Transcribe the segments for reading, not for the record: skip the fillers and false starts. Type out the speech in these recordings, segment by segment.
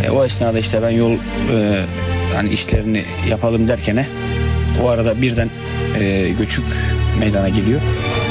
O esnada işte ben yol hani işlerini yapalım derken o arada birden göçük meydana geliyor.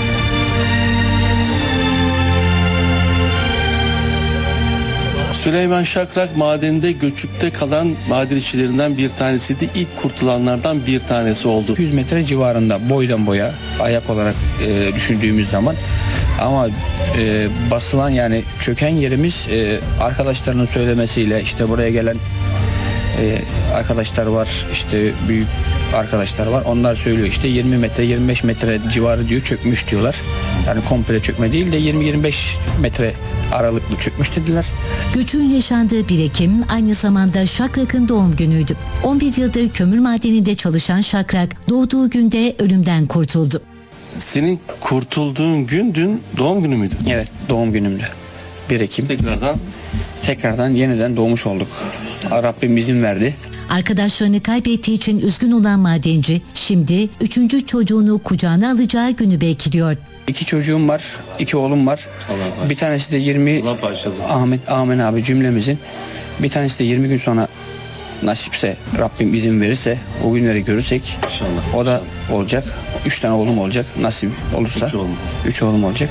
Süleyman Şakrak madeninde göçükte kalan maden işçilerinden bir tanesiydi. İlk kurtulanlardan bir tanesi oldu. 100 metre civarında boydan boya ayak olarak düşündüğümüz zaman ama basılan yani çöken yerimiz arkadaşlarının söylemesiyle işte buraya gelen arkadaşlar var, işte büyük arkadaşlar var. Onlar söylüyor işte 20 metre 25 metre civarı diyor çökmüş diyorlar. Yani komple çökme değil de 20-25 metre aralıklı çökmüş dediler. Göçün yaşandığı 1 Ekim aynı zamanda Şakrak'ın doğum günüydü. 11 yıldır kömür madeninde çalışan Şakrak doğduğu günde ölümden kurtuldu. Senin kurtulduğun gün dün doğum günü müydü? Evet, doğum günümdü. 1 Ekim. Tekrardan yeniden doğmuş olduk. Rabbim izin verdi. Arkadaşlarını kaybettiği için üzgün olan madenci şimdi 3. çocuğunu kucağına alacağı günü bekliyor. 2 çocuğum var, 2 oğlum var. Bir tanesi de 20 Amin abi cümlemizin. Bir tanesi de 20 gün sonra nasipse Rabbim izin verirse o günleri görürsek İnşallah. O da olacak. 3 tane oğlum olacak nasip olursa. 3 oğlum olacak.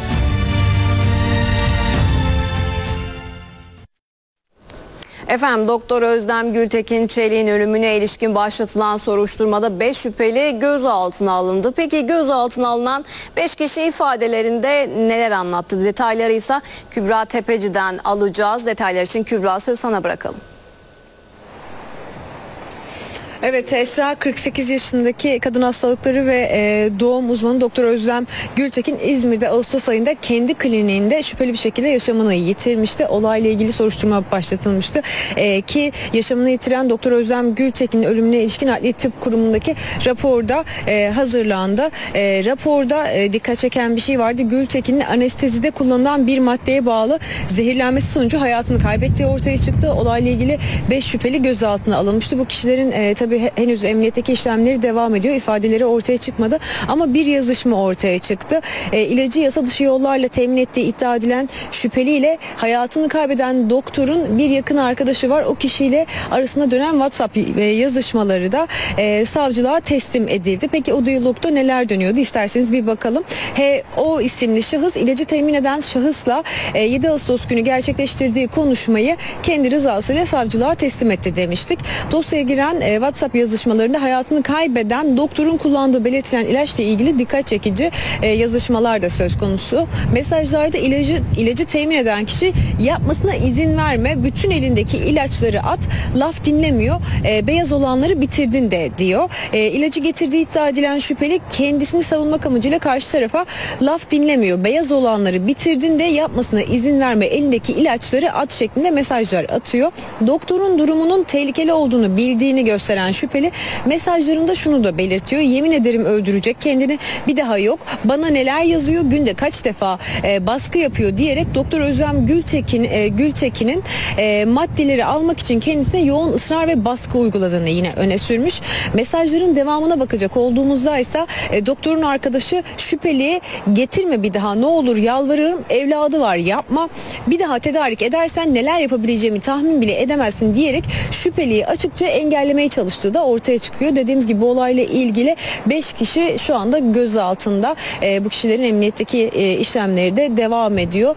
Efendim Doktor Özlem Gültekin Çelik'in ölümüne ilişkin başlatılan soruşturmada 5 şüpheli gözaltına alındı. Peki gözaltına alınan 5 kişi ifadelerinde neler anlattı? Detayları ise Kübra Tepeci'den alacağız. Detaylar için Kübra söz sana bırakalım. Evet, Esra 48 yaşındaki kadın hastalıkları ve doğum uzmanı Doktor Özlem Gültekin İzmir'de Ağustos ayında kendi kliniğinde şüpheli bir şekilde yaşamını yitirmişti. Olayla ilgili soruşturma başlatılmıştı. Ki yaşamını yitiren Doktor Özlem Gültekin'in ölümüne ilişkin Adli Tıp Kurumu'ndaki raporda hazırlandı. Raporda dikkat çeken bir şey vardı. Gültekin'in anestezide kullanılan bir maddeye bağlı zehirlenmesi sonucu hayatını kaybettiği ortaya çıktı. Olayla ilgili 5 şüpheli gözaltına alınmıştı. Bu kişilerin tabii henüz emniyetteki işlemleri devam ediyor. İfadeleri ortaya çıkmadı. Ama bir yazışma ortaya çıktı. İlacı yasa dışı yollarla temin ettiği iddia edilen şüpheliyle hayatını kaybeden doktorun bir yakın arkadaşı var. O kişiyle arasında dönen WhatsApp yazışmaları da savcılığa teslim edildi. Peki o diyalogda neler dönüyordu? İsterseniz bir bakalım. O isimli şahıs ilacı temin eden şahısla 7 Ağustos günü gerçekleştirdiği konuşmayı kendi rızasıyla savcılığa teslim etti demiştik. Dosyaya giren WhatsApp yazışmalarında hayatını kaybeden doktorun kullandığı belirtilen ilaçla ilgili dikkat çekici yazışmalar da söz konusu. Mesajlarda ilacı temin eden kişi yapmasına izin verme, bütün elindeki ilaçları at, laf dinlemiyor, beyaz olanları bitirdin de diyor. İlacı getirdiği iddia edilen şüpheli kendisini savunmak amacıyla karşı tarafa laf dinlemiyor, beyaz olanları bitirdin de yapmasına izin verme, elindeki ilaçları at şeklinde mesajlar atıyor. Doktorun durumunun tehlikeli olduğunu bildiğini gösteren şüpheli mesajlarında şunu da belirtiyor. Yemin ederim öldürecek kendini, bir daha yok. Bana neler yazıyor, günde kaç defa baskı yapıyor diyerek Doktor Özlem Gültekin'in maddeleri almak için kendisine yoğun ısrar ve baskı uyguladığını yine öne sürmüş. Mesajların devamına bakacak olduğumuzda ise doktorun arkadaşı şüpheliye getirme bir daha, ne olur yalvarırım, evladı var, yapma. Bir daha tedarik edersen neler yapabileceğimi tahmin bile edemezsin diyerek şüpheliyi açıkça engellemeye çalıştığı da ortaya çıkıyor. Dediğimiz gibi bu olayla ilgili 5 kişi şu anda gözaltında. Bu kişilerin emniyetteki işlemleri de devam ediyor.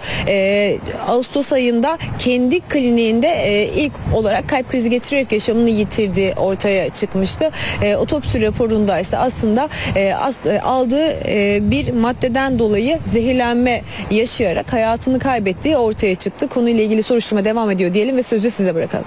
Ağustos ayında kendi kliniğinde ilk olarak kalp krizi geçirerek yaşamını yitirdiği ortaya çıkmıştı. Otopsi raporunda ise aslında aldığı bir maddeden dolayı zehirlenme yaşayarak hayatını kaybettiği ortaya çıktı. Konuyla ilgili soruşturma devam ediyor diyelim ve sözü size bırakalım.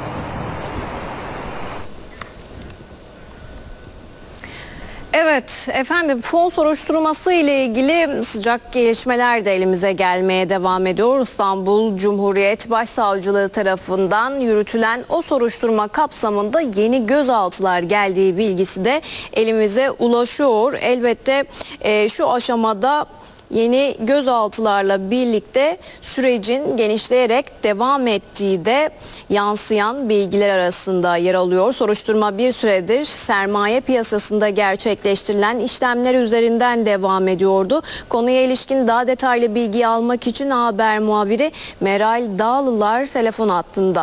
Evet efendim, fon soruşturması ile ilgili sıcak gelişmeler de elimize gelmeye devam ediyor. İstanbul Cumhuriyet Başsavcılığı tarafından yürütülen o soruşturma kapsamında yeni gözaltılar geldiği bilgisi de elimize ulaşıyor. Elbette şu aşamada yeni gözaltılarla birlikte sürecin genişleyerek devam ettiği de yansıyan bilgiler arasında yer alıyor. Soruşturma bir süredir sermaye piyasasında gerçekleştirilen işlemler üzerinden devam ediyordu. Konuya ilişkin daha detaylı bilgi almak için Haber muhabiri Meral Dağlılar telefon hattında.